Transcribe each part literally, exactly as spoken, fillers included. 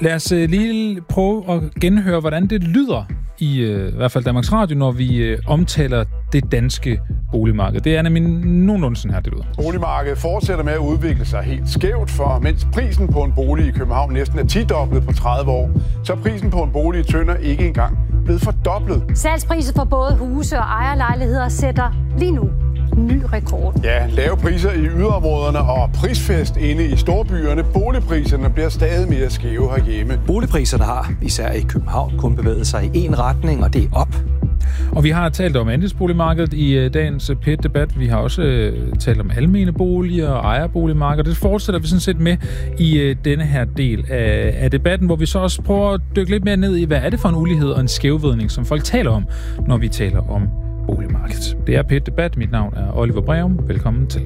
Lad os uh, lige prøve at genhøre, hvordan det lyder i, uh, i hvert fald Danmarks Radio, når vi uh, omtaler det danske boligmarked. Det er nemlig nogenlunde sådan her, det lyder. Boligmarkedet fortsætter med at udvikle sig helt skævt, for mens prisen på en bolig i København næsten er tidoblet på tredive år, så er prisen på en bolig i Tønder ikke engang blevet fordoblet. Salgspriser for både huse og ejerlejligheder sætter lige nu ny rekord. Ja, lave priser i yderområderne og prisfest inde i storbyerne. Boligpriserne bliver stadig mere skæve herhjemme. Boligpriserne har, især i København, kun bevæget sig i én retning, og det er op. Og vi har talt om andelsboligmarkedet i dagens P et-debat. Vi har også uh, talt om almene boliger og ejerboligmarkedet. Det fortsætter vi sådan set med i uh, denne her del af, af debatten, hvor vi så også prøver at dykke lidt mere ned i, hvad er det for en ulighed og en skævvridning, som folk taler om, når vi taler om boligmarkedet. Det er P et-debat. Mit navn er Oliver Breum. Velkommen til.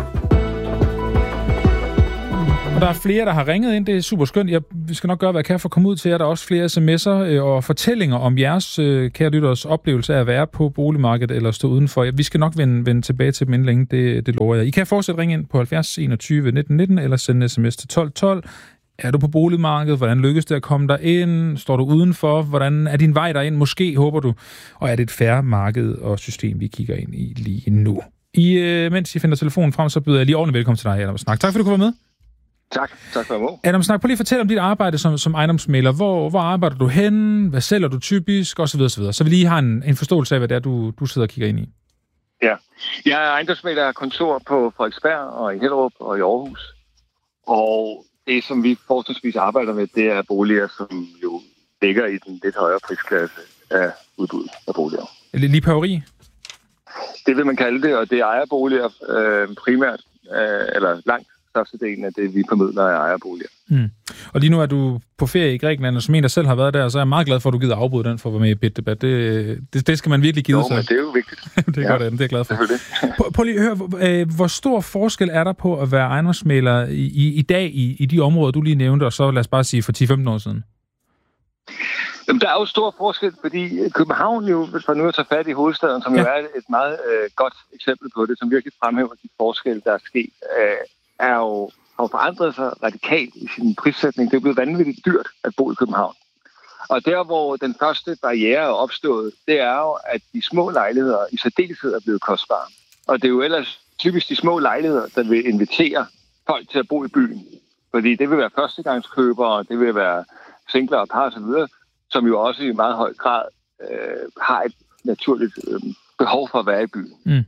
Og der er flere, der har ringet ind. Det er super skønt. Jeg skal nok gøre, hvad jeg kan for at komme ud til jer. Der er også flere sms'er og fortællinger om jeres, kære lytteres, oplevelse af at være på boligmarkedet eller stå udenfor. Vi skal nok vende, vende tilbage til dem inden længe. Det, det lover jeg. I kan fortsat ringe ind på halvfjerds enogtyve nitten nitten eller sende sms til tolv tolv. Er du på boligmarkedet? Hvordan lykkes det at komme der ind? Står du udenfor? Hvordan er din vej derind? Måske, håber du. Og er det et fair marked og system, vi kigger ind i lige nu? I, øh, mens I finder telefonen frem, så byder jeg lige ordentligt velkommen til dig, Adam Snak. Tak, fordi du kunne være med. Tak. Tak for at være med. Adam Snak, prøv lige at fortælle om dit arbejde som, som ejendomsmægler. Hvor, hvor arbejder du hen? Hvad sælger du typisk? Og så videre, så videre. Så vi lige har en, en forståelse af, hvad det er, du, du sidder og kigger ind i. Ja. Jeg er ejendomsmægler af kontor på Frederiksberg og i Hellerup og i Aarhus. Og det, som vi forholdsvis arbejder med, det er boliger, som jo ligger i den lidt højere prisklasse af udbud af boliger. Lige pøveri? Det vil man kalde det, og det er ejerboliger øh, primært, øh, eller langt størstedelen af det, vi formidler af ejerboliger. Mm. Og lige nu er du på ferie i Grækenland, og som en, der selv har været der, så er jeg meget glad for, at du gider afbryde den for at være med i P et-debat. Det, det, det skal man virkelig give jo, sig. Men det er jo vigtigt. det er ja, godt, det er jeg glad for. Prøv lige at høre, hvor, hvor stor forskel er der på at være ejendomsmægler i, i, i dag i, i de områder, du lige nævnte, og så lad os bare sige for ti til femten år siden? Jamen, der er jo stor forskel, fordi København jo, hvis man nu er taget fat i hovedstaden, som ja. jo er et meget øh, godt eksempel på det, som virkelig fremhæver de forskelle, der er sket, øh, er jo har forandret sig radikalt i sin prissætning. Det er blevet vanvittigt dyrt at bo i København. Og der, hvor den første barriere er opstået, det er jo, at de små lejligheder i særdeleshed er blevet kostbare. Og det er jo ellers typisk de små lejligheder, der vil invitere folk til at bo i byen. Fordi det vil være førstegangskøbere, det vil være singler og par osv., som jo også i meget høj grad øh, har et naturligt øh, behov for at være i byen. Mm.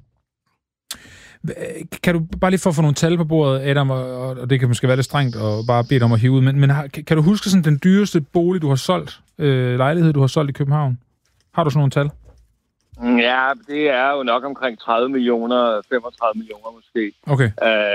Kan du bare lige få få nogle tal på bordet, Adam, og, og det kan måske være lidt strengt og bare bede dig om at hive ud, men, men har, kan du huske sådan den dyreste bolig, du har solgt, øh, lejlighed, du har solgt i København? Har du sådan nogle tal? Ja, det er jo nok omkring tredive millioner, femogtredive millioner måske. Okay.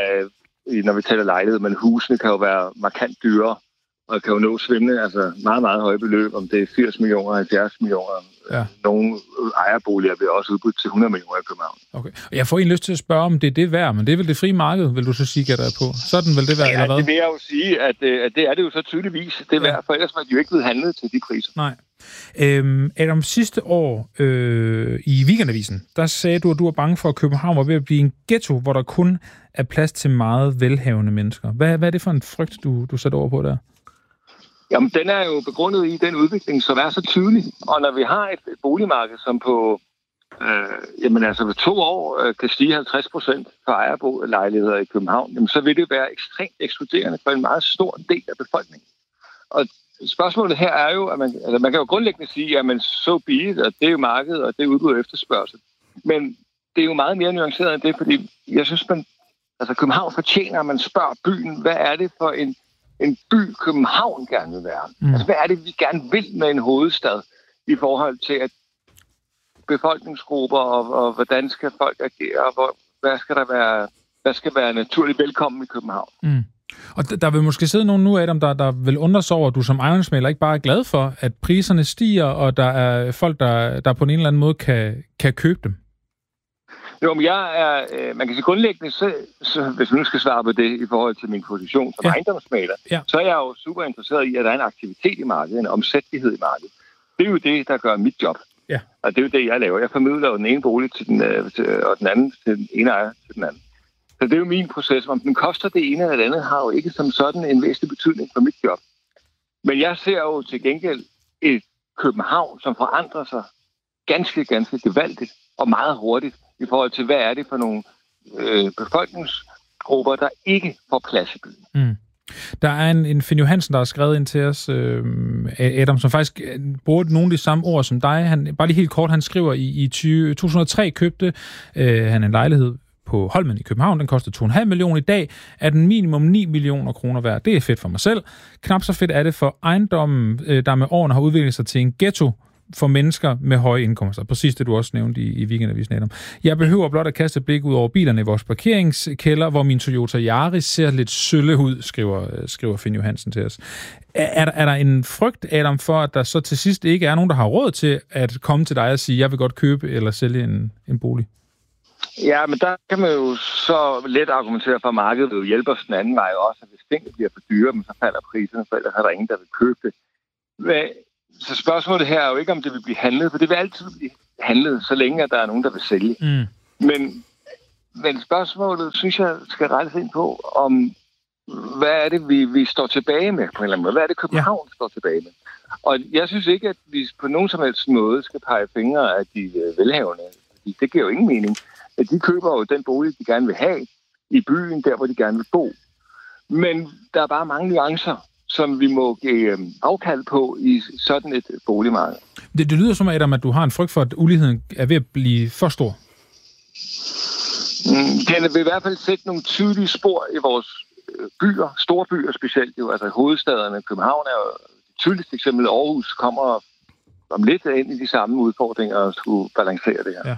Øh, når vi taler lejlighed, men husene kan jo være markant dyrere, og kan jo nå svimle, altså meget, meget høje beløb, om det er firs millioner, halvfjerds millioner. Ja. Nogle ejerboliger bliver også udbudt til hundrede millioner i København. Okay. Jeg får en lyst til at spørge, om det er det værd, men det er vel det frie marked, vil du så sige, gætter jeg på? Sådan vil det være, ja, eller hvad? Det vil jeg jo sige, at, at det er det jo så tydeligvis. Det er værd, for ellers var de jo ikke blevet handlet til de priser. Nej. Øhm, Adam, sidste år øh, i Weekendavisen, der sagde du, at du var bange for, at København var ved at blive en ghetto, hvor der kun er plads til meget velhavende mennesker. Hvad, hvad er det for en frygt, du, du satte over på der? Jamen, den er jo begrundet i den udvikling, som er så tydelig. Og når vi har et boligmarked, som på øh, jamen, altså på to år øh, kan stige halvtreds procent for ejerbolejligheder i København, jamen, så vil det være ekstremt ekskluderende for en meget stor del af befolkningen. Og spørgsmålet her er jo, at man, altså man kan jo grundlæggende sige, at man så be og det er jo markedet, og det er udbud og efterspørgsel. Men det er jo meget mere nuanceret end det, fordi jeg synes, man, altså København fortjener, at man spørger byen, hvad er det for en en by, København gerne vil være. Mm. Altså, hvad er det, vi gerne vil med en hovedstad i forhold til, at befolkningsgrupper og, og hvordan skal folk agere, og hvor, hvad skal der være, hvad skal være naturligt velkommen i København. Mm. Og der vil måske sidde nogen nu, Adam, der, der vil undre sig over, at du som ejendomsmægler ikke bare er glad for, at priserne stiger, og der er folk, der, der på en eller anden måde kan, kan købe dem. Jo, men jeg er, øh, man kan sige grundlæggende, så, så, hvis vi nu skal svare på det i forhold til min position som ja. ejendomsmægler, ja. så er jeg jo super interesseret i, at der er en aktivitet i markedet, en omsættelighed i markedet. Det er jo det, der gør mit job. Ja. Og det er jo det, jeg laver. Jeg formidler jo den ene bolig til den, øh, til, og den anden til den ene ejer til den anden. Så det er jo min proces. Om den koster det ene eller det andet, har jo ikke som sådan en væsentlig betydning for mit job. Men jeg ser jo til gengæld et København, som forandrer sig ganske, ganske gevaldigt og meget hurtigt i forhold til, hvad er det for nogle øh, befolkningsgrupper, der ikke får plads i byen. Mm. Der er en, en Finn Johansen, der har skrevet ind til os, øh, Adam, som faktisk bruger nogle af de samme ord som dig. Han, bare lige helt kort, han skriver, i, i to tusind og tre købte øh, han en lejlighed på Holmen i København. Den kostede to komma fem millioner. I dag er den minimum ni millioner kroner værd. Det er fedt for mig selv. Knap så fedt er det for ejendommen, øh, der med årene har udviklet sig til en ghetto for mennesker med høje indkomster. Præcis det, du også nævnte i, i Weekendavisen, Adam. Jeg behøver blot at kaste et blik ud over bilerne i vores parkeringskælder, hvor min Toyota Yaris ser lidt sølle ud, skriver, skriver Finn Johansen til os. Er, er der en frygt, Adam, for at der så til sidst ikke er nogen, der har råd til at komme til dig og sige, jeg vil godt købe eller sælge en, en bolig? Ja, men der kan man jo så let argumentere for, at markedet vil hjælpe os den anden vej også, at hvis tingene bliver for dyre, men så falder priserne, for ellers er der ingen, der vil købe det. Men så spørgsmålet her er jo ikke, om det vil blive handlet, for det vil altid blive handlet, så længe at der er nogen, der vil sælge. Mm. Men, men spørgsmålet, synes jeg, skal rettes ind på, om hvad er det, vi, vi står tilbage med på en eller anden måde? Hvad er det, København ja. står tilbage med? Og jeg synes ikke, at vi på nogen som helst måde skal pege fingre af de velhavende. Det giver jo ingen mening. At de køber jo den bolig, de gerne vil have i byen, der hvor de gerne vil bo. Men der er bare mange nuancer, som vi må give afkald på i sådan et boligmarked. Det, det lyder som, Adam, at du har en frygt for, at uligheden er ved at blive for stor. Mm, den vil i hvert fald sætte nogle tydelige spor i vores byer, store byer specielt. Jo. Altså hovedstaderne, København er jo det tydeligste eksempel. Aarhus kommer om lidt ind i de samme udfordringer og skulle balancere det her. Ja.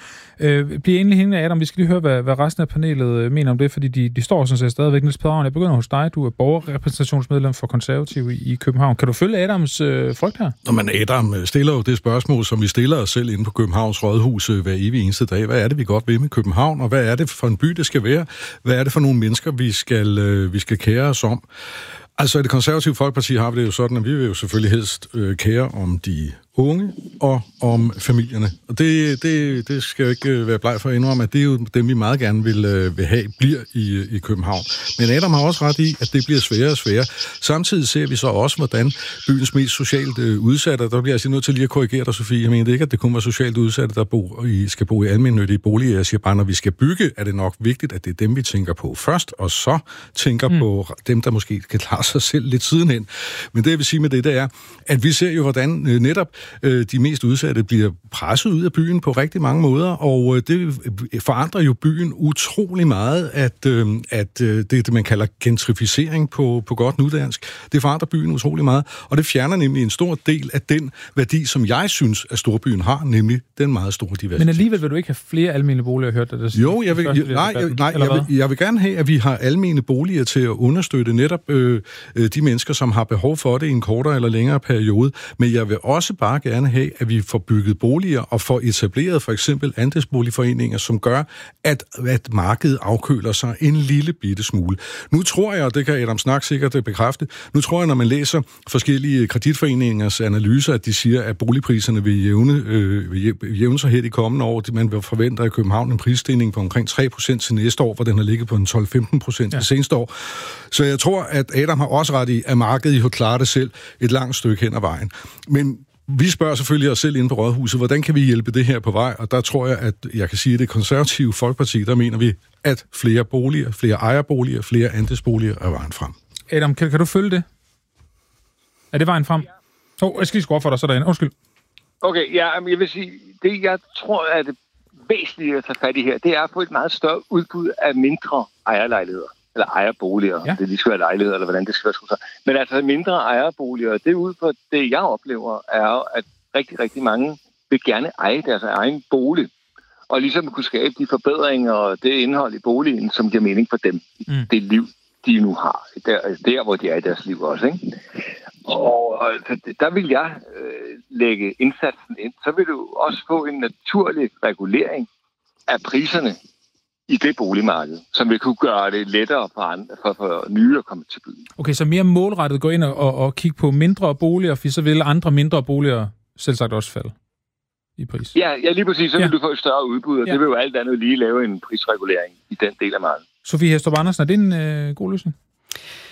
Øh, bliver endelig hængende, Adam. Vi skal lige høre, hvad, hvad resten af panelet mener om det, fordi de, de står sådan set stadigvæk. Niels Pedersen, jeg begynder hos dig. Du er borgerrepræsentationsmedlem for Konservative i, i København. Kan du følge Adams øh, frygt her? Nå, men Adam stiller jo det spørgsmål, som vi stiller os selv inde på Københavns Rådhus hver evig eneste dag. Hvad er det, vi godt vil med København, og hvad er det for en by, det skal være? Hvad er det for nogle mennesker, vi skal, øh, vi skal kære os om? Altså, i det Konservative Folkeparti har vi det jo sådan, at vi vil jo selvfølgelig helst øh, kære om de unge og om familierne. Og det, det, det skal jo ikke være bleg for at indrømme, at det er jo dem, vi meget gerne vil, øh, vil have, bliver i, i København. Men Adam har også ret i, at det bliver sværere og sværere. Samtidig ser vi så også, hvordan byens mest socialt øh, udsatte, der bliver jeg altså nødt til lige at korrigere dig, Sofie. Jeg mener ikke, at det kun var socialt udsatte, der bo i, skal bo i almennyttige boliger. Jeg siger bare, når vi skal bygge, er det nok vigtigt, at det er dem, vi tænker på først, og så tænker mm. på dem, der måske kan klare sig selv lidt sidenhen. Men det, jeg vil sige med det, det er, at vi ser jo, hvordan øh, netop øh, de mest udsatte bliver presset ud af byen på rigtig mange måder, og øh, det forandrer jo byen utrolig meget, at, øh, at øh, det, det, man kalder gentrificering på, på godt nudansk, det forandrer byen utrolig meget, og det fjerner nemlig en stor del af den værdi, som jeg synes, at storbyen har, nemlig den meget store diversitet. Men alligevel vil du ikke have flere almene boliger, hørt det? det jo, jeg vil, jeg, nej, jeg, nej jeg, vil, jeg vil gerne have, at vi har almene boliger til at understøtte netop øh, de mennesker, som har behov for det i en kortere eller længere periode. Men jeg vil også bare gerne have, at vi får bygget boliger og får etableret for eksempel andelsboligforeninger, som gør, at, at markedet afkøler sig en lille bitte smule. Nu tror jeg, og det kan Adam Snak sikkert bekræfte, nu tror jeg, når man læser forskellige kreditforeningers analyser, at de siger, at boligpriserne vil jævne, øh, vil jævne sig her de kommende år. Man vil forvente i København en prisstigning på omkring tre procent til næste år, hvor den har ligget på en tolv til femten procent ja. det seneste år. Så jeg tror, at Adam har også ret i, at markedet jo klarer det selv et langt stykke hen ad vejen. Men vi spørger selvfølgelig os selv inde på Rådhuset, hvordan kan vi hjælpe det her på vej? Og der tror jeg, at jeg kan sige, at det Konservative Folkeparti, der mener vi, at flere boliger, flere ejerboliger, flere andelsboliger er vejen frem. Adam, kan, kan du følge det? Er det vejen frem? Åh, oh, jeg skal lige skrue for dig så derinde. Undskyld. Okay, ja, jeg vil sige, det jeg tror er det væsentlige at tage fat i her, det er at få et meget større udbud af mindre ejerlejligheder. Eller ejerboliger, ja. det de skal være lejligheder, eller hvordan det skal være. Men altså mindre ejerboliger, det er ud fra det, jeg oplever, er jo, at rigtig, rigtig mange vil gerne eje deres egen bolig, og ligesom kunne skabe de forbedringer og det indhold i boligen, som giver mening for dem, mm. det liv, de nu har, der, der hvor de er i deres liv også, ikke? Og, og der vil jeg øh, lægge indsatsen ind. Så vil du også få en naturlig regulering af priserne i det boligmarked, som vil kunne gøre det lettere for, andre, for, for nye at komme til byen. Okay, så mere målrettet gå ind og, og, og kigge på mindre boliger, for så vil andre mindre boliger selvsagt også falde i pris. Ja, ja lige præcis. Så vil ja. du få et større udbud, og ja. det vil jo alt andet lige lave en prisregulering i den del af markedet. Sofie Hestrup Andersen, er det en øh, god løsning?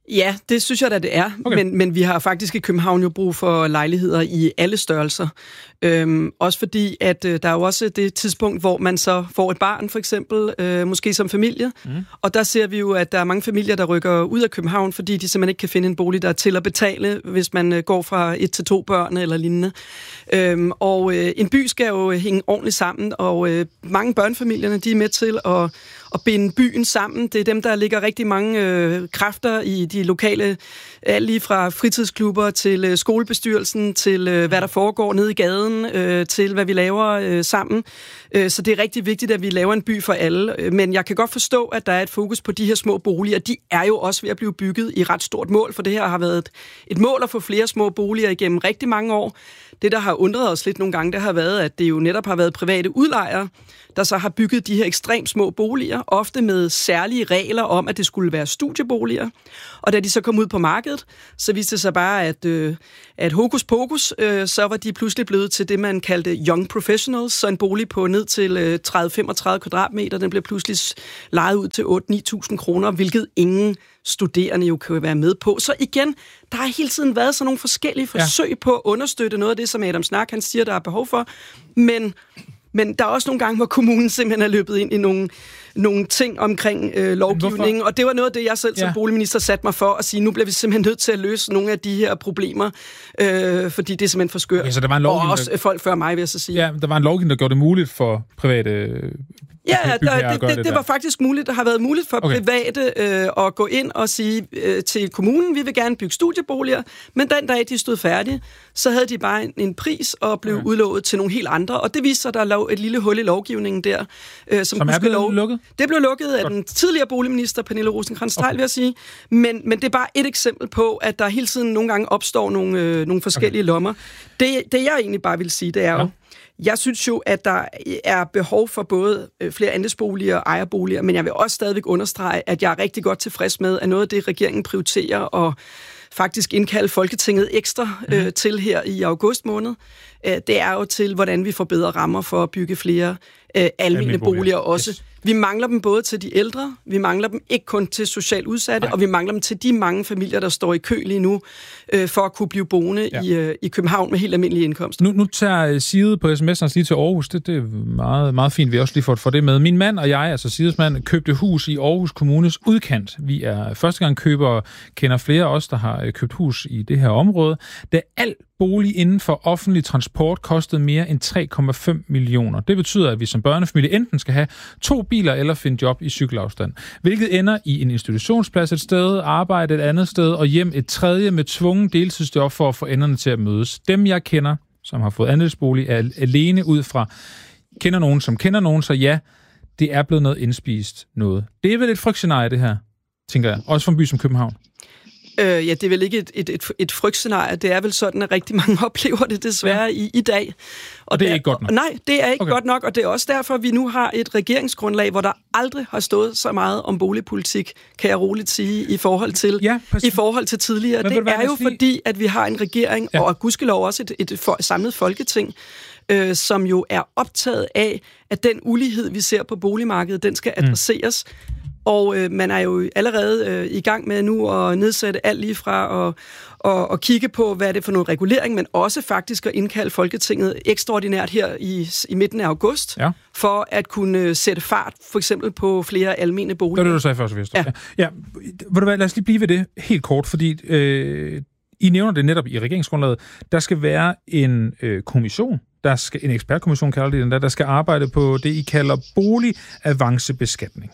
Ja, det synes jeg da, det er. Okay. Men, men vi har faktisk i København jo brug for lejligheder i alle størrelser. Øhm, også fordi, at øh, der er jo også det tidspunkt, hvor man så får et barn, for eksempel, øh, måske som familie. Mm. Og der ser vi jo, at der er mange familier, der rykker ud af København, fordi de simpelthen ikke kan finde en bolig, der er til at betale, hvis man øh, går fra et til to børn eller lignende. Øhm, og øh, en by skal jo hænge ordentligt sammen, og øh, mange børnefamilierne, de er med til at at binde byen sammen. Det er dem, der ligger rigtig mange øh, kræfter i de lokale, alt lige fra fritidsklubber til øh, skolebestyrelsen, til øh, hvad der foregår nede i gaden, øh, til hvad vi laver øh, sammen. Øh, så det er rigtig vigtigt, at vi laver en by for alle. Men jeg kan godt forstå, at der er et fokus på de her små boliger. De er jo også ved at blive bygget i ret stort mål, for det her har været et, et mål at få flere små boliger igennem rigtig mange år. Det, der har undret os lidt nogle gange, det har været, at det jo netop har været private udlejere, der så har bygget de her ekstremt små boliger, ofte med særlige regler om, at det skulle være studieboliger. Og da de så kom ud på markedet, så viste det sig bare, at, øh, at hokus pokus, øh, så var de pludselig blevet til det, man kaldte young professionals, så en bolig på ned til øh, tredive til femogtredive kvadratmeter, den blev pludselig lejet ud til otte til ni tusind kroner, hvilket ingen studerende jo kan være med på. Så igen, der har hele tiden været sådan nogle forskellige forsøg ja. på at understøtte noget af det, som Adam Snak, han siger, der er behov for, men Men der er også nogle gange, hvor kommunen simpelthen er løbet ind i nogle, nogle ting omkring øh, lovgivningen, og det var noget af det, jeg selv som ja. boligminister satte mig for at sige, nu bliver vi simpelthen nødt til at løse nogle af de her problemer, øh, fordi det er simpelthen for skørt. Okay, så der var en lovgivning, og også der... folk før mig, vil jeg så sige. Ja, der var en lovgivning, der gjorde det muligt for private Ja, der, det, det, det, det var faktisk muligt. Der har været muligt for okay. private øh, at gå ind og sige øh, til kommunen, vi vil gerne bygge studieboliger, men den dag de stod færdige, så havde de bare en, en pris og blev okay. udlovet til nogle helt andre, og det viste sig, at der lå et lille hul i lovgivningen der. Øh, som som er blevet lov... lukket? Det blev lukket af den tidligere boligminister, Pernille Rosenkrantz-Theil, okay. vil jeg sige. Men, men det er bare et eksempel på, at der hele tiden nogle gange opstår nogle, øh, nogle forskellige okay. lommer. Det, det jeg egentlig bare vil sige, det er jo, ja. Jeg synes jo, at der er behov for både flere andelsboliger og ejerboliger, men jeg vil også stadigvæk understrege, at jeg er rigtig godt tilfreds med, at noget af det, regeringen prioriterer og faktisk indkalde Folketinget ekstra mm. øh, til her i august måned, øh, det er jo til, hvordan vi får bedre rammer for at bygge flere øh, almene boliger også. Yes. Vi mangler dem både til de ældre, vi mangler dem ikke kun til socialt udsatte, Nej. og vi mangler dem til de mange familier, der står i kø lige nu, øh, for at kunne blive boende ja. i, øh, i København med helt almindelige indkomster. Nu, nu tager Side på sms'en lige til Aarhus. Det, det er meget, meget fint, vi også lige får for det med. Min mand og jeg, altså Sides mand, købte hus i Aarhus Kommunes udkant. Vi er første gang køber, kender flere af os, der har købt hus i det her område. Da al bolig inden for offentlig transport kostede mere end tre komma fem millioner. Det betyder, at vi som børnefamilie enten skal have to biler eller finde job i cykelafstand, hvilket ender i en institutionsplads et sted, arbejde et andet sted og hjem et tredje med tvungen deltidsjob for at få enderne til at mødes. Dem, jeg kender, som har fået andelsbolig, er alene ud fra kender nogen, som kender nogen, så ja, det er blevet noget indspist noget. Det er vel et frygtscenarie, det her, tænker jeg. Også for en by som København. Øh, ja, det er vel ikke et, et, et, et frygtscenarie. Det er vel sådan, at rigtig mange oplever det desværre ja. i, i dag. Og, og det er der, ikke godt nok? Nej, det er ikke okay. godt nok, og det er også derfor, at vi nu har et regeringsgrundlag, hvor der aldrig har stået så meget om boligpolitik, kan jeg roligt sige, i forhold til, ja, i forhold til tidligere. Men det er jo lige... fordi, at vi har en regering, ja. og gudskelov også et, et for, samlet folketing, øh, som jo er optaget af, at den ulighed, vi ser på boligmarkedet, den skal adresseres. Mm. Og øh, man er jo allerede øh, i gang med nu at nedsætte alt lige fra og, og, og kigge på, hvad det er for noget regulering, men også faktisk at indkalde Folketinget ekstraordinært her i, i midten af august, ja. for at kunne sætte fart, for eksempel på flere almene boliger. Det er det, du sagde først, Vester. Ja. ja. ja. Ved du hvad, lad os lige blive ved det helt kort, fordi øh, I nævner det netop i regeringsgrundlaget. Der skal være en øh, kommission, der skal, en ekspertkommission kalder det den der, der skal arbejde på det, I kalder boligavancebeskatning.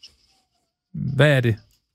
Hvad er det?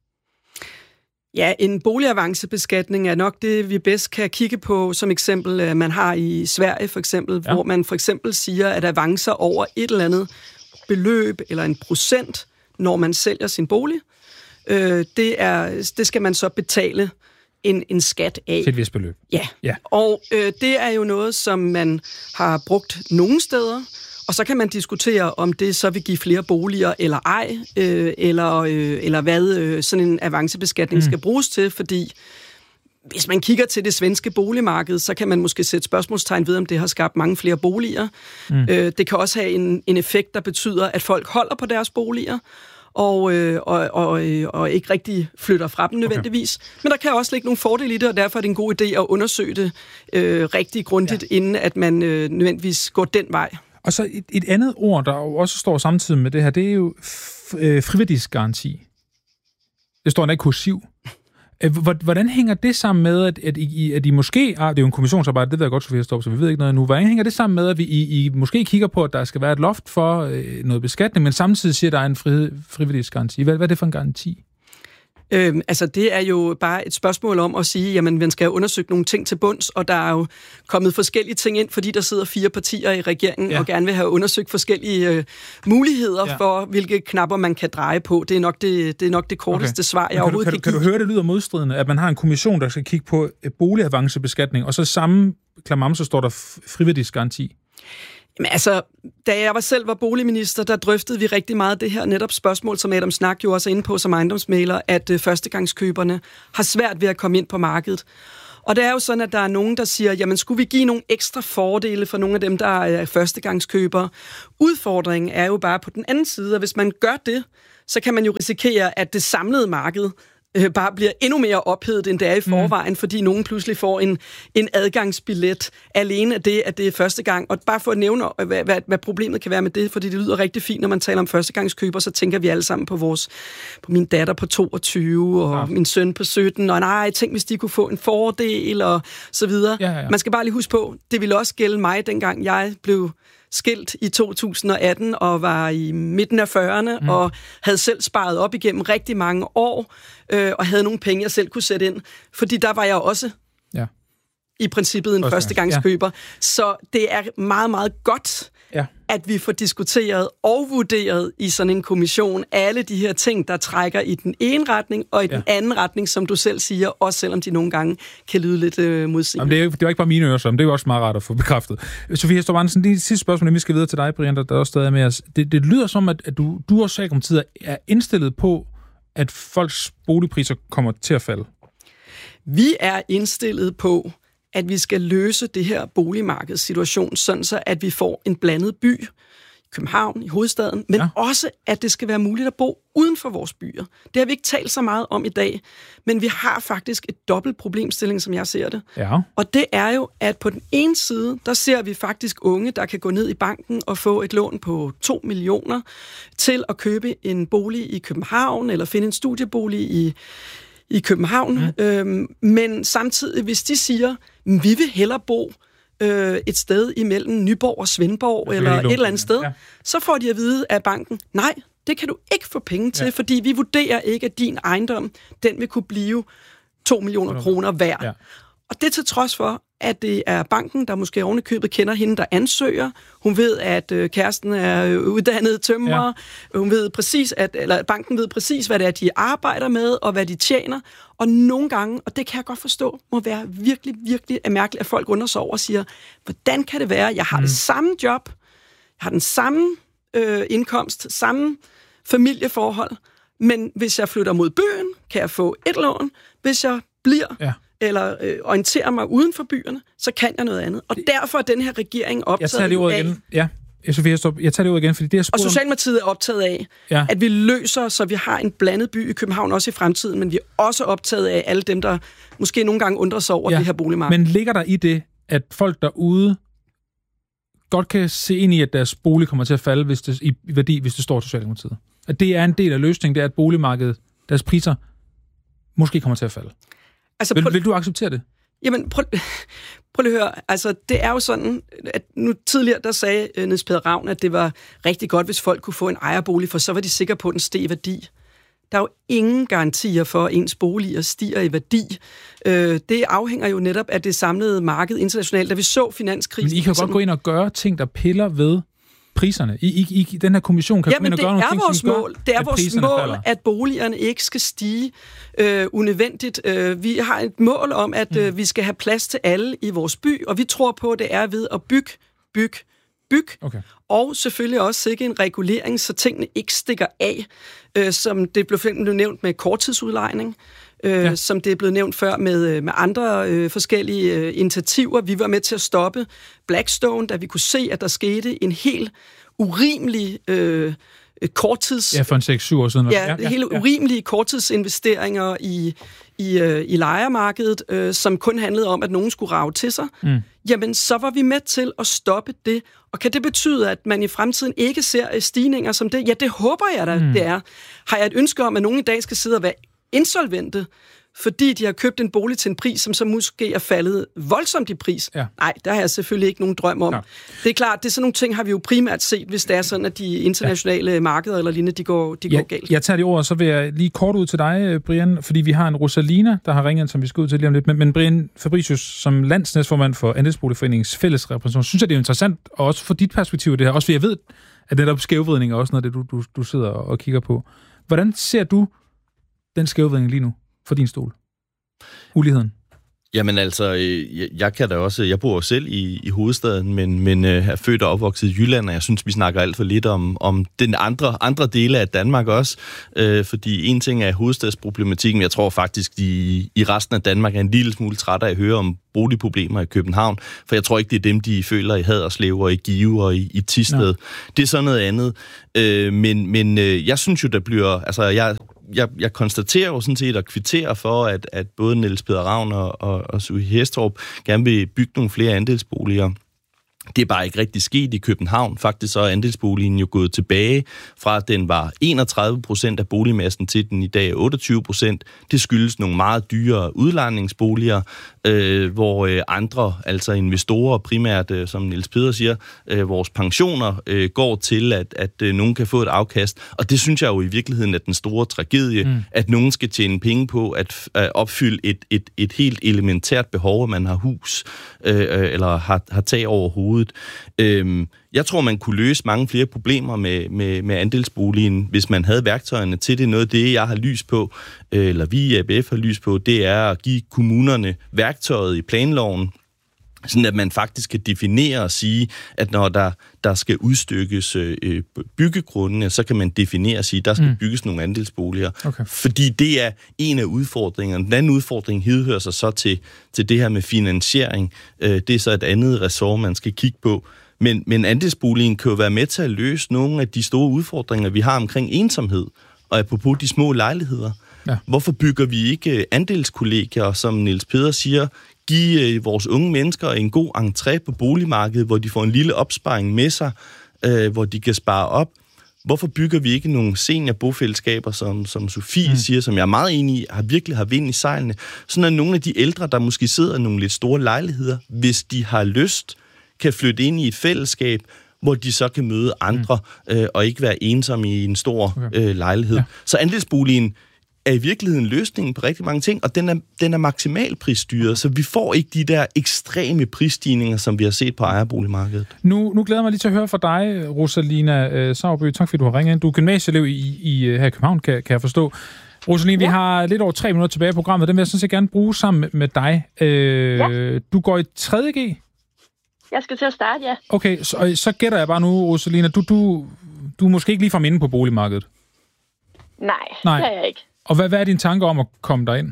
Ja, en boligavancebeskatning er nok det, vi bedst kan kigge på, som eksempel man har i Sverige for eksempel, ja. hvor man for eksempel siger, at avancer over et eller andet beløb eller en procent, når man sælger sin bolig, øh, det, er, det skal man så betale en, en skat af. Til et vist beløb. Ja, ja. og øh, det er jo noget, som man har brugt nogle steder. Og så kan man diskutere, om det så vil give flere boliger eller ej, øh, eller, øh, eller hvad øh, sådan en avancebeskatning mm. skal bruges til, fordi hvis man kigger til det svenske boligmarked, så kan man måske sætte spørgsmålstegn ved, om det har skabt mange flere boliger. Mm. Øh, det kan også have en, en effekt, der betyder, at folk holder på deres boliger, og, øh, og, og, øh, og ikke rigtig flytter fra dem nødvendigvis. Okay. Men der kan også ligge nogle fordele i det, og derfor er det en god idé at undersøge det øh, rigtig grundigt, ja. inden at man øh, nødvendigvis går den vej. Og så et, et andet ord, der også står samtidig med det her, det er jo f- øh, friværdighedsgaranti. Det står endda i kursiv. Hvordan hænger det sammen med, at, at, I, at I måske... Ah, det er jo en kommissionsarbejde, det ved jeg godt, Sofie Storp, så vi ved ikke noget nu. Hvordan hænger det sammen med, at vi I, I måske kigger på, at der skal være et loft for øh, noget beskatning, men samtidig siger, at der er en fri, frivillighedsgaranti? Hvad, hvad er det for en garanti? Øhm, altså, det er jo bare et spørgsmål om at sige, jamen, man skal undersøge nogle ting til bunds, og der er jo kommet forskellige ting ind, fordi der sidder fire partier i regeringen, ja. og gerne vil have undersøgt forskellige øh, muligheder ja. for, hvilke knapper man kan dreje på. Det er nok det, det, er nok det korteste okay. svar, jeg overhovedet kan, kan, kan du høre, det lyder modstridende, at man har en kommission, der skal kigge på boligavancerbeskatning, og så samme klamam, så står der frivillighedsgaranti? Jamen altså, da jeg var selv var boligminister, der drøftede vi rigtig meget det her netop spørgsmål, som Adam Snak jo også er inde på som ejendomsmægler, at øh, førstegangskøberne har svært ved at komme ind på markedet. Og det er jo sådan, at der er nogen, der siger, jamen skulle vi give nogle ekstra fordele for nogle af dem, der er førstegangskøbere? Udfordringen er jo bare på den anden side, og hvis man gør det, så kan man jo risikere, at det samlede marked bare bliver endnu mere ophedet, end det er i forvejen, mm. fordi nogen pludselig får en, en adgangsbillet alene af det, at det er første gang. Og bare for at nævne, hvad, hvad, hvad problemet kan være med det, fordi det lyder rigtig fint, når man taler om førstegangskøber, så tænker vi alle sammen på vores, på min datter på toogtyve, og ja. min søn på sytten, og nej, tænk hvis de kunne få en fordel, og så videre. Ja, ja, ja. Man skal bare lige huske på, det ville også gælde mig, dengang jeg blev skilt i to tusind og atten og var i midten af fyrrerne mm. og havde selv sparet op igennem rigtig mange år øh, og havde nogle penge, jeg selv kunne sætte ind. Fordi der var jeg også ja. i princippet en også, førstegangskøber. Ja. Så det er meget, meget godt, ja. at vi får diskuteret og vurderet i sådan en kommission alle de her ting, der trækker i den ene retning og i ja. den anden retning, som du selv siger, også selvom de nogle gange kan lyde lidt øh, modsigende. Det er jo det er ikke bare mine ører, det er jo også meget rart at få bekræftet. Sofie Storp Andersen, det sidste spørgsmål, vi skal videre til dig, Brian, der, der er også stadig med os. Det, det lyder som, at, at du, du og Socialdemokratiet er indstillet på, at folks boligpriser kommer til at falde. Vi er indstillet på, at vi skal løse det her boligmarkedssituation, sådan så at vi får en blandet by i København, i hovedstaden, men ja. også, at det skal være muligt at bo uden for vores byer. Det har vi ikke talt så meget om i dag, men vi har faktisk et dobbelt problemstilling, som jeg ser det. Ja. Og det er jo, at på den ene side, der ser vi faktisk unge, der kan gå ned i banken og få et lån på to millioner til at købe en bolig i København, eller finde en studiebolig i i København, mm. øhm, men samtidig, hvis de siger, vi vil hellere bo øh, et sted imellem Nyborg og Svendborg, eller et eller andet sted, ja. så får de at vide af banken, nej, det kan du ikke få penge til, ja. fordi vi vurderer ikke, at din ejendom, den vil kunne blive to millioner kroner værd. Ja. Og det til trods for, at det er banken, der måske ovenikøbet kender hende, der ansøger. Hun ved, at øh, kæresten er uddannet tømrer. Ja. Hun ved præcis, at, eller banken ved præcis, hvad det er, de arbejder med, og hvad de tjener. Og nogle gange, og det kan jeg godt forstå, må være virkelig, virkelig mærkeligt, at folk undrer sig over og siger, hvordan kan det være, jeg har mm. det samme job, jeg har den samme øh, indkomst, samme familieforhold, men hvis jeg flytter mod byen, kan jeg få et lån. Hvis jeg bliver... Ja. eller øh, orienterer mig uden for byerne, så kan jeg noget andet. Og derfor er den her regering optaget jeg tager det ud af... Igen. Ja, Sofie Storp, jeg tager det ud igen, fordi det er spurgt... Og Socialdemokratiet er optaget af, ja. at vi løser, så vi har en blandet by i København også i fremtiden, men vi er også optaget af alle dem, der måske nogle gange undrer sig over ja. det her boligmarked. Men ligger der i det, at folk derude godt kan se ind i, at deres bolig kommer til at falde hvis det, i værdi, hvis det står til Socialdemokratiet? At det er en del af løsningen, det er, at boligmarkedet, deres priser, måske kommer til at falde? Altså, vil, vil du acceptere det? Jamen, prøv, prøv lige at høre. Altså, det er jo sådan, at nu tidligere, der sagde uh, Niels Peder Ravn, at det var rigtig godt, hvis folk kunne få en ejerbolig, for så var de sikre på, at den steg i værdi. Der er jo ingen garantier for, at ens boliger stiger i værdi. Uh, det afhænger jo netop af det samlede marked internationalt, da vi så finanskrisen. Men I kan jo godt gå ind og gøre ting, der piller ved priserne. I, I, I den her kommission kan ja, gå ind og gøre nogle ting, vores som gør, mål. Det er at vores mål, falder. At boligerne ikke skal stige øh, unødvendigt. Øh, vi har et mål om, at mm. øh, vi skal have plads til alle i vores by, og vi tror på, at det er ved at bygge, bygge, bygge. Okay. Og selvfølgelig også sikre en regulering, så tingene ikke stikker af, øh, som det blev nævnt med korttidsudlejning. Øh, ja. Som det er blevet nævnt før med, med andre øh, forskellige øh, initiativer. Vi var med til at stoppe Blackstone, da vi kunne se, at der skete en helt urimelig øh, korttids... Ja, for en seks syv år siden. Ja, ja, ja hele ja. urimelige korttidsinvesteringer i, i, øh, i lejermarkedet, øh, som kun handlede om, at nogen skulle rage til sig. Mm. Jamen, så var vi med til at stoppe det. Og kan det betyde, at man i fremtiden ikke ser stigninger som det? Ja, det håber jeg da, mm. det er. Har jeg et ønske om, at nogen i dag skal sidde og være insolvente, fordi de har købt en bolig til en pris, som så måske er faldet voldsomt i pris? Ja. Nej, der har jeg selvfølgelig ikke nogen drøm om. Ja. Det er klart, det er sådan nogle ting, har vi jo primært set, hvis det er sådan, at de internationale ja. markeder eller lignende, de går, de ja, går galt. Jeg tager de ord, så vil jeg lige kort ud til dig, Brian, fordi vi har en Rosalina, der har ringet, som vi skal ud til lige om lidt. Men, men Brian Fabricius, som landsnæstformand for Andelsboligforeningens fællesrepræsentation, synes jeg, det er interessant, og også for dit perspektiv i det her, også fordi jeg ved, at netop skævvridning er også noget, det du, du, du sidder og kigger på. Hvordan ser du den skævvridning lige nu for din stol? Uligheden? Jamen altså, jeg, jeg kan da også, jeg bor selv i, i hovedstaden, men, men øh, er født og opvokset i Jylland, og jeg synes, vi snakker alt for lidt om, om den andre, andre dele af Danmark også, øh, fordi en ting er hovedstadsproblematikken, jeg tror faktisk, de i resten af Danmark er en lille smule træt af at høre om boligproblemer i København, for jeg tror ikke, det er dem, de føler i Haderslev og i Give og i, i Thisted. Ja. Det er sådan noget andet, øh, men, men øh, jeg synes jo, der bliver, altså jeg Jeg, jeg konstaterer jo sådan set og kvitterer for, at, at både Niels Peder Ravn og, og, og Sue Hestrup gerne vil bygge nogle flere andelsboliger. Det er bare ikke rigtig sket i København. Faktisk så er andelsboligen jo gået tilbage fra, at den var enogtredive procent af boligmassen til den i dag er otteogtyve procent. Det skyldes nogle meget dyre udlejningsboliger, øh, hvor øh, andre, altså investorer primært, øh, som Niels Peder siger, øh, vores pensioner øh, går til, at, at øh, nogen kan få et afkast. Og det synes jeg jo i virkeligheden er den store tragedie, mm. at nogen skal tjene penge på at, at opfylde et, et, et helt elementært behov, at man har hus øh, eller har, har tag over hovedet. Øhm, jeg tror, man kunne løse mange flere problemer med, med, med andelsboligen, hvis man havde værktøjerne til det. Noget af det, jeg har lys på, øh, eller vi i A B F har lys på, det er at give kommunerne værktøjet i planloven, sådan at man faktisk kan definere og sige, at når der, der skal udstykkes øh, byggegrundene, så kan man definere og sige, at der skal mm. bygges nogle andelsboliger. Okay. Fordi det er en af udfordringerne. Den anden udfordring hedhører sig så til, til det her med finansiering. Øh, det er så et andet ressort, man skal kigge på. Men, men andelsboligen kan jo være med til at løse nogle af de store udfordringer, vi har omkring ensomhed, og apropos de små lejligheder. Ja. Hvorfor bygger vi ikke andelskollegier, som Niels Peder siger, give vores unge mennesker en god entré på boligmarkedet, hvor de får en lille opsparing med sig, øh, hvor de kan spare op. Hvorfor bygger vi ikke nogle seniorbofællesskaber, som, som Sofie mm. siger, som jeg er meget enig i, har virkelig har vind i sejlene, sådan at nogle af de ældre, der måske sidder i nogle lidt store lejligheder, hvis de har lyst, kan flytte ind i et fællesskab, hvor de så kan møde andre, mm. øh, og ikke være ensomme i en stor okay. øh, lejlighed. Ja. Så andelsboligen er i virkeligheden løsningen på rigtig mange ting, og den er, den er maksimalprisstyret, så vi får ikke de der ekstreme prisstigninger, som vi har set på ejerboligmarkedet. Nu, nu glæder jeg mig lige til at høre fra dig, Rosalina øh, Sauerby. Tak fordi du har ringet ind. Du er gymnasieelev i, i, her i København, kan, kan jeg forstå. Rosalina, ja. Vi har lidt over tre minutter tilbage i programmet. Den vil jeg sådan set gerne bruge sammen med, med dig. Øh, ja. Du går i tredje G? Jeg skal til at starte, ja. Okay, så, så gætter jeg bare nu, Rosalina. Du, du, du er måske ikke lige fra inde på boligmarkedet? Nej, Nej. det er jeg ikke. Og hvad, hvad er din tanke om at komme derind?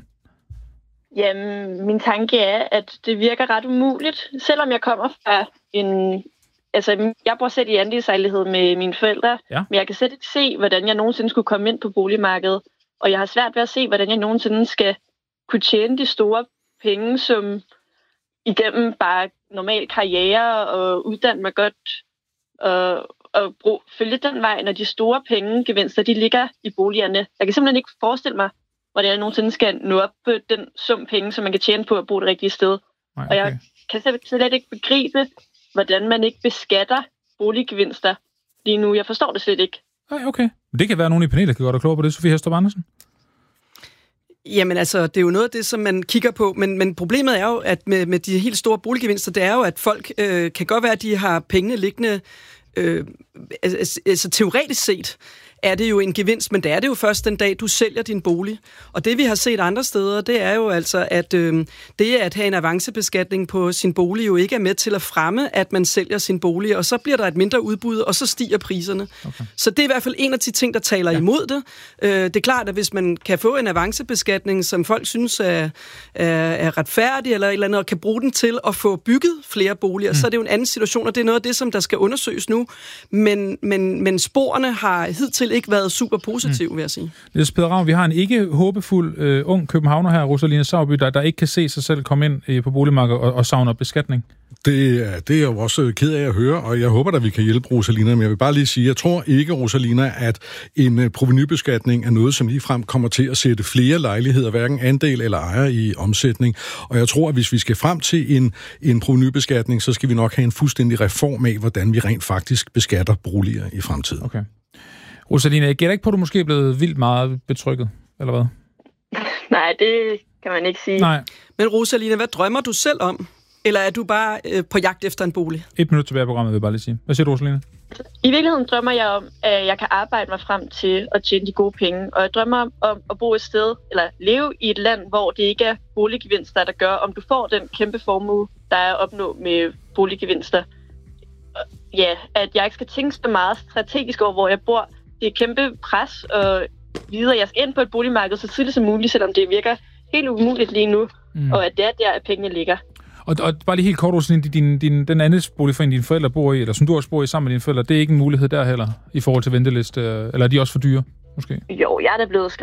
Jamen, min tanke er, at det virker ret umuligt. Selvom jeg kommer fra en... Altså, jeg bor selv i andelslejlighed med mine forældre, ja. Men jeg kan slet ikke se, hvordan jeg nogensinde skulle komme ind på boligmarkedet. Og jeg har svært ved at se, hvordan jeg nogensinde skal kunne tjene de store penge, som igennem bare normal karriere og uddanne mig godt og, og brug, følge den vej, når de store pengegevinster, de ligger i boligerne. Jeg kan simpelthen ikke forestille mig, hvordan jeg nogensinde skal nå op på den sum penge, som man kan tjene på at bo det rigtige sted. Nej, okay. Og jeg kan slet ikke begribe, hvordan man ikke beskatter boliggevinster lige nu. Jeg forstår det slet ikke. Nej, okay. Det kan være, at nogen i panelet kan gøre dig klogere på det, Sofie Hestrup Andersen. Jamen altså, det er jo noget af det, som man kigger på, men, men problemet er jo, at med, med de helt store boliggevinster, det er jo, at folk øh, kan godt være, at de har pengene liggende, øh, altså, altså teoretisk set, er det jo en gevinst, men det er det jo først den dag, du sælger din bolig. Og det vi har set andre steder, det er jo altså, at øh, det at have en avancebeskatning på sin bolig jo ikke er med til at fremme, at man sælger sin bolig, og så bliver der et mindre udbud, og så stiger priserne. Okay. Så det er i hvert fald en af de ting, der taler ja. imod det. Øh, det er klart, at hvis man kan få en avancebeskatning, som folk synes er, er, er retfærdig, eller et eller andet, og kan bruge den til at få bygget flere boliger, mm. så er det jo en anden situation, og det er noget af det, som der skal undersøges nu. Men, men, men sporene har hidtil ikke været super positive, mm. vil jeg sige. Det er Rav, vi har en ikke håbefuld øh, ung københavner her, Rosaline Sauby, der, der ikke kan se sig selv komme ind øh, på boligmarkedet og, og savner beskatning. Det er, det er jeg jo også ked af at høre, og jeg håber, at vi kan hjælpe Rosalina, men jeg vil bare lige sige, jeg tror ikke, Rosalina, at en provenubeskatning er noget, som ligefrem kommer til at sætte flere lejligheder, hverken andel eller ejer i omsætning. Og jeg tror, at hvis vi skal frem til en, en provenubeskatning, så skal vi nok have en fuldstændig reform af, hvordan vi rent faktisk beskatter boliger i fremtiden. Okay. Rosalina, jeg gætter ikke på, at du måske er blevet vildt meget betrykket, eller hvad? Nej, det kan man ikke sige. Nej. Men Rosalina, hvad drømmer du selv om? Eller er du bare øh, på jagt efter en bolig? Et minut tilbage i programmet, vil jeg bare lige sige. Hvad siger du, Rosaline? I virkeligheden drømmer jeg om, at jeg kan arbejde mig frem til at tjene de gode penge. Og jeg drømmer om, om at bo et sted, eller leve i et land, hvor det ikke er boliggevinster, der gør, om du får den kæmpe formue, der er at opnå med boliggevinster. Ja, at jeg ikke skal tænke så meget strategisk over, hvor jeg bor. Det er kæmpe pres, og videre, jeg skal ind på et boligmarked så tidligt som muligt, selvom det virker helt umuligt lige nu. Mm. Og at det er der, at pengene ligger. Og, og bare lige helt kort, Rosaline, din, din, den anden boligforening, dine forældre bor i, eller som du også bor i sammen med dine forældre, det er ikke en mulighed der heller, i forhold til venteliste, eller er de også for dyre, måske? Jo, jeg er da blevet